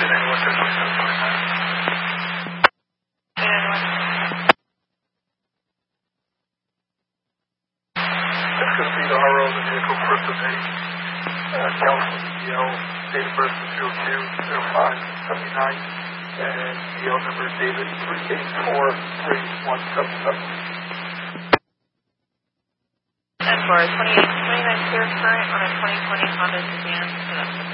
That's going to be the RO of the vehicle, Christopher California DL, date of birth is 02-05-79, and DL number David 3843177. And for a 29 clear current on a 2020 Honda Sedan,